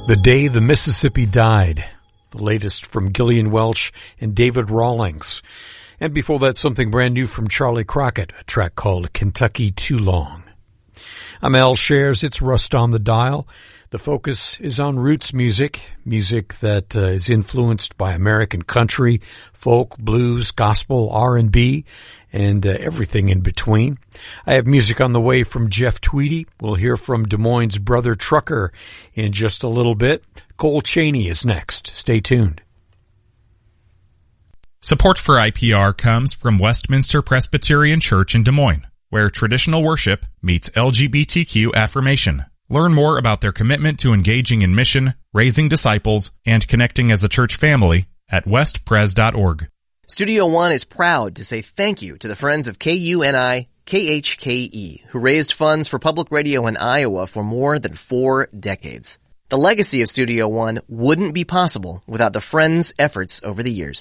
The Day the Mississippi Died, the latest from Gillian Welch and David Rawlings. And before that, something brand new from Charlie Crockett, a track called Kentucky Too Long. I'm Al Shares, it's Rust on the Dial. The focus is on roots music, music that is influenced by American country, folk, blues, gospel, R&B, and everything in between. I have music on the way from Jeff Tweedy. We'll hear from Des Moines' Brother Trucker in just a little bit. Cole Cheney is next. Stay tuned. Support for IPR comes from Westminster Presbyterian Church in Des Moines, where traditional worship meets LGBTQ affirmation. Learn more about their commitment to engaging in mission, raising disciples, and connecting as a church family at westpres.org. Studio One is proud to say thank you to the friends of KUNI KHKE, who raised funds for public radio in Iowa for more than 4 decades. The legacy of Studio One wouldn't be possible without the friends' efforts over the years.